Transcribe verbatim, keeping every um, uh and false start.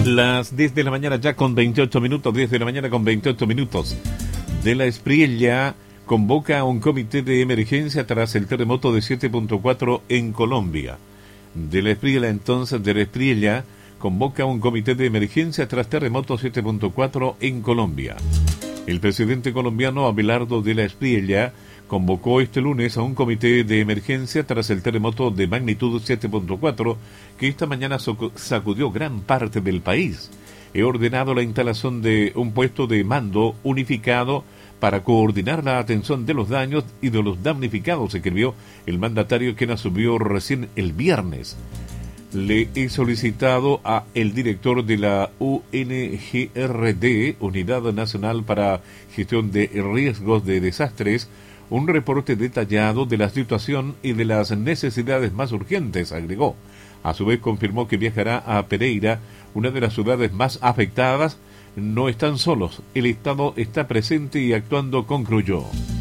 Las diez de la mañana ya con veintiocho minutos, diez de la mañana con veintiocho minutos. De la Espriella convoca a un comité de emergencia tras el terremoto de siete punto cuatro en Colombia. De la Espriella entonces, de la Espriella convoca a un comité de emergencia tras terremoto siete punto cuatro en Colombia. El presidente colombiano Abelardo de la Espriella convocó este lunes a un comité de emergencia tras el terremoto de magnitud siete punto cuatro que esta mañana sacudió gran parte del país. He ordenado la instalación de un puesto de mando unificado para coordinar la atención de los daños y de los damnificados, escribió el mandatario, quien asumió recién el viernes. Le he solicitado a el director de la U N G R D, Unidad Nacional para Gestión de Riesgos de Desastres, un reporte detallado de la situación y de las necesidades más urgentes, agregó. A su vez confirmó que viajará a Pereira, una de las ciudades más afectadas. No están solos, el Estado está presente y actuando, concluyó.